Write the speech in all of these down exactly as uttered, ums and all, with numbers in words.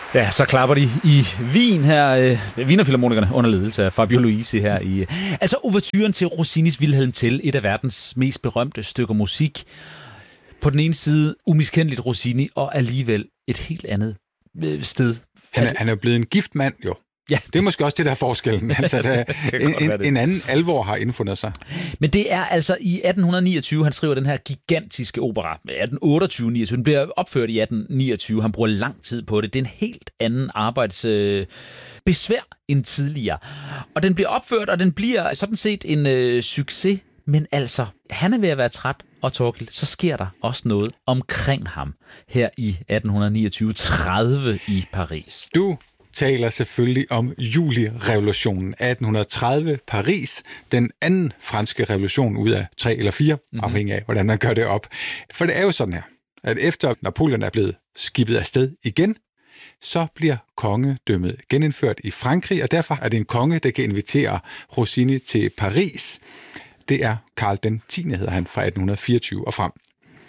Ja, så klapper de i Wien her, øh, Wienerfilharmonikerne under ledelse af Fabio Luisi her i... Altså ouverturen til Rossinis Wilhelm Tell, et af verdens mest berømte stykker musik. På den ene side umiskendeligt Rossini, og alligevel et helt andet øh, sted. Han er, han er blevet en gift mand, jo. Ja. Det er måske også det, der er forskellen. Altså, der, en, en, en anden alvor har indfundet sig. Men det er altså i atten niogtyve, han skriver den her gigantiske opera. atten otteogtyve niogtyve. Den bliver opført i atten niogtyve. Han bruger lang tid på det. Det er en helt anden arbejdsbesvær øh, end tidligere. Og den bliver opført, og den bliver sådan set en øh, succes. Men altså, han er ved at være træt, og Torkild, så sker der også noget omkring ham her i atten niogtyve tredive i Paris. Du taler selvfølgelig om julirevolutionen atten tredive Paris, den anden franske revolution ud af tre eller fire, mm-hmm. afhængig af, hvordan man gør det op. For det er jo sådan her, at efter Napoleon er blevet skibet afsted igen, så bliver kongedømmet genindført i Frankrig, og derfor er det en konge, der kan invitere Rossini til Paris. Det er Karl den tiende, hedder han, fra atten fireogtyve og frem.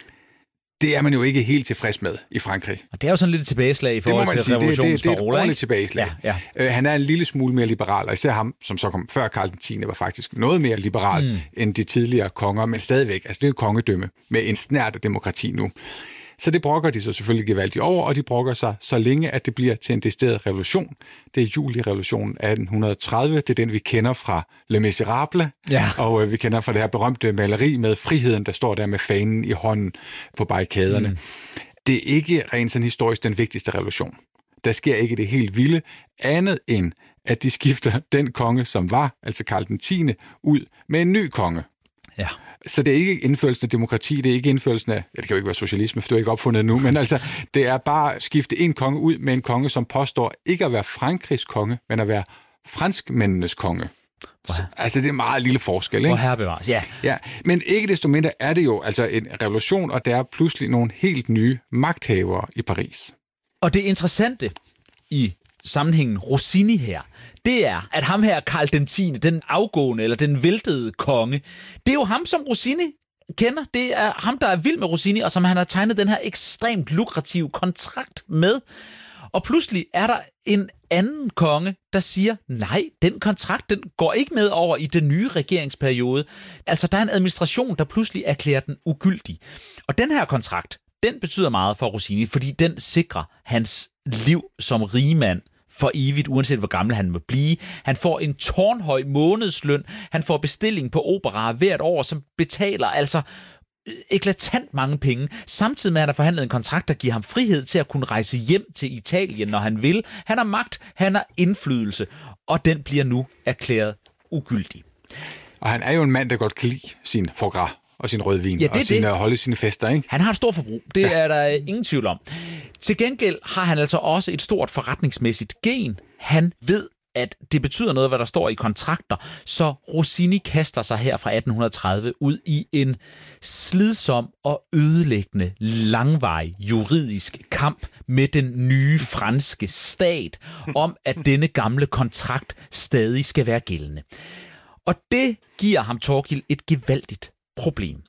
Det er man jo ikke helt tilfreds med i Frankrig. Og det er jo sådan lidt tilbageslag i forhold til revolutionen. Det, det, det er et ordentligt tilbageslag. Ja, ja. Uh, han er en lille smule mere liberal, og især ham, som så kom før Karl den tiende, var faktisk noget mere liberal mm. end de tidligere konger, men stadigvæk, altså det er jo kongedømme med en snert af demokrati nu. Så det brokker de så selvfølgelig gevaldigt over, og de brokker sig så længe, at det bliver til en decideret revolution. Det er julirevolutionen atten tredive, det er den, vi kender fra Le Miserable, ja. og øh, vi kender fra det her berømte maleri med friheden, der står der med fanen i hånden på barrikaderne. Mm. Det er ikke rent sådan historisk den vigtigste revolution. Der sker ikke det helt vilde, andet end at de skifter den konge, som var, altså Karl den tiende, ud med en ny konge. Ja. Så det er ikke indførelsen af demokrati, det er ikke indførelsen af, ja, det kan jo ikke være socialisme, for det er ikke opfundet nu, men altså, det er bare at skifte en konge ud med en konge, som påstår ikke at være Frankrigs konge, men at være franskmændenes konge. Så, altså, det er en meget lille forskel, ikke? Hvor herre bevares, ja. Ja. Men ikke desto mindre er det jo altså en revolution, og der er pludselig nogle helt nye magthavere i Paris. Og det interessante i sammenhængen Rossini her, det er, at ham her, Karl den tiende, den afgående eller den væltede konge, det er jo ham, som Rossini kender. Det er ham, der er vild med Rossini, og som han har tegnet den her ekstremt lukrative kontrakt med. Og pludselig er der en anden konge, der siger, nej, den kontrakt, den går ikke med over i den nye regeringsperiode. Altså, der er en administration, der pludselig erklærer den ugyldig. Og den her kontrakt, den betyder meget for Rossini, fordi den sikrer hans liv som rigmand for evigt, uanset hvor gammel han må blive. Han får en tårnhøj månedsløn. Han får bestilling på opera hvert år, som betaler altså eklatant mange penge. Samtidig med, at han har forhandlet en kontrakt, der giver ham frihed til at kunne rejse hjem til Italien, når han vil. Han har magt, han har indflydelse, og den bliver nu erklæret ugyldig. Og han er jo en mand, der godt kan lide sin foie gras og sin rødvin, ja, og sine, holde sine fester, ikke? Han har et stort forbrug, det ja. er der ingen tvivl om. Til gengæld har han altså også et stort forretningsmæssigt gen. Han ved, at det betyder noget, hvad der står i kontrakter, så Rossini kaster sig her fra atten tredive ud i en slidsom og ødelæggende, langvarig juridisk kamp med den nye franske stat om, at denne gamle kontrakt stadig skal være gældende. Og det giver ham, Torkild, et gevaldigt problem.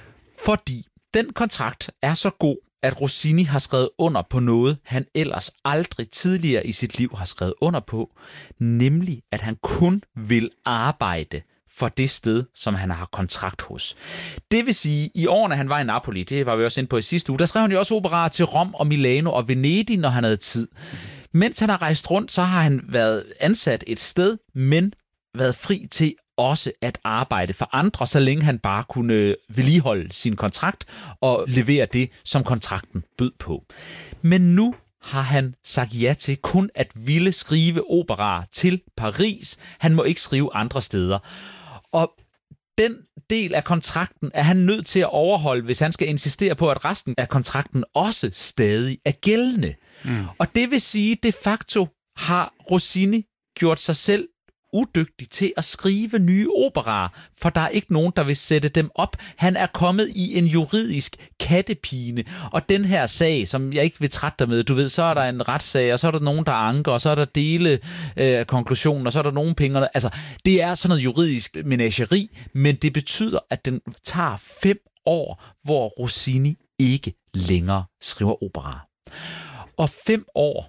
Fordi den kontrakt er så god, at Rossini har skrevet under på noget, han ellers aldrig tidligere i sit liv har skrevet under på, nemlig at han kun vil arbejde for det sted, som han har kontrakt hos. Det vil sige, i årene han var i Napoli, det var vi også inde på i sidste uge, der skrev han jo også operaer til Rom og Milano og Venedig, når han havde tid. Mens han har rejst rundt, så har han været ansat et sted, men været fri til også at arbejde for andre, så længe han bare kunne vedligeholde sin kontrakt og levere det, som kontrakten bød på. Men nu har han sagt ja til kun at ville skrive operaer til Paris. Han må ikke skrive andre steder. Og den del af kontrakten er han nødt til at overholde, hvis han skal insistere på, at resten af kontrakten også stadig er gældende. Mm. Og det vil sige, de facto har Rossini gjort sig selv udygtig til at skrive nye operaer, for der er ikke nogen, der vil sætte dem op. Han er kommet i en juridisk kattepine, og den her sag, som jeg ikke vil trætte dig med, du ved, så er der en retssag, og så er der nogen, der anker, og så er der dele øh, konklusionen, og så er der nogen penge. Altså, det er sådan noget juridisk menageri, men det betyder, at den tager fem år, hvor Rossini ikke længere skriver operaer. Og fem år,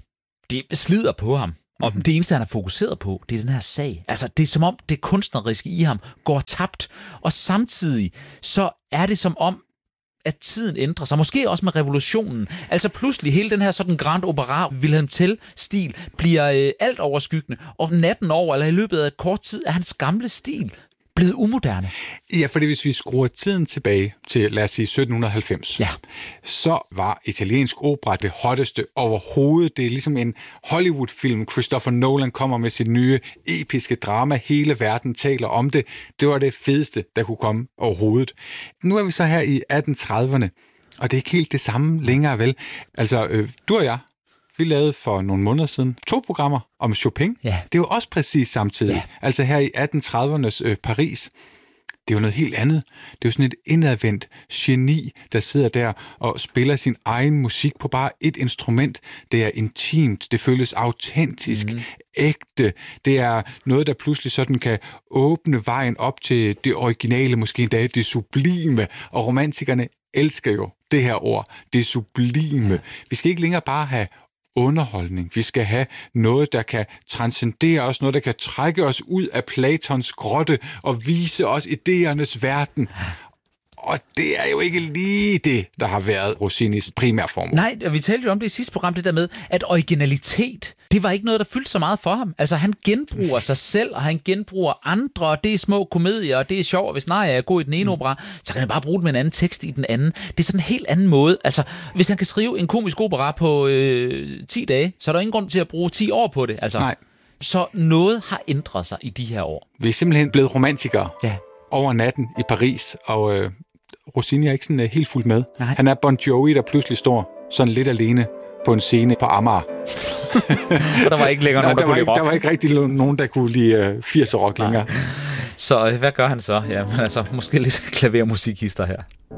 det slider på ham. Og det eneste, han er fokuseret på, det er den her sag. Altså, det er som om, det kunstneriske i ham går tabt. Og samtidig, så er det som om, at tiden ændrer sig. Måske også med revolutionen. Altså pludselig hele den her sådan grand opera Wilhelm Tell-stil bliver øh, alt overskyggende. Og natten over, eller i løbet af et kort tid, er hans gamle stil blevet umoderne. Ja, fordi hvis vi skruer tiden tilbage til, lad os sige, sytten halvfems, ja. så var italiensk opera det hotteste overhovedet. Det er ligesom en Hollywood-film. Christopher Nolan kommer med sit nye episke drama. Hele verden taler om det. Det var det fedeste, der kunne komme overhovedet. Nu er vi så her i atten trediverne, og det er ikke helt det samme længere, vel? Altså, øh, du og jeg, vi lavede for nogle måneder siden to programmer om Chopin. Ja. Det er jo også præcis samtidig. Ja. Altså her i atten tredivernes øh, Paris. Det er jo noget helt andet. Det er jo sådan et indadvendt geni, der sidder der og spiller sin egen musik på bare et instrument. Det er intimt, det føles autentisk, mm. ægte. Det er noget, der pludselig sådan kan åbne vejen op til det originale, måske endda det sublime. Og romantikerne elsker jo det her ord, det sublime. Vi skal ikke længere bare have underholdning. Vi skal have noget, der kan transcendere os, noget, der kan trække os ud af Platons grotte og vise os idéernes verden. Og det er jo ikke lige det, der har været Rossinis primære formål. Nej, og vi talte jo om det i sidste program, det der med, at originalitet, det var ikke noget, der fyldte så meget for ham. Altså, han genbruger sig selv, og han genbruger andre, og det er små komedier, og det er sjovt, og hvis nej, jeg er god i den ene opera, så kan han bare bruge det med en anden tekst i den anden. Det er sådan en helt anden måde. Altså, hvis han kan skrive en komisk opera på øh, ti dage, så er der ingen grund til at bruge ti år på det. Altså, nej. Så noget har ændret sig i de her år. Vi er simpelthen blevet romantikere ja. over natten i Paris, og øh, Rossini er ikke sådan uh, helt fuldt med. Nej. Han er Bon Jovi, der pludselig står sådan lidt alene på en scene på Amager. Og der var ikke længere nogen, der, der var kunne ikke, lide rock. Der var ikke rigtig nogen, der kunne lide uh, firserne rock længere. Så hvad gør han så? Jamen altså, måske lidt klavermusikhister her.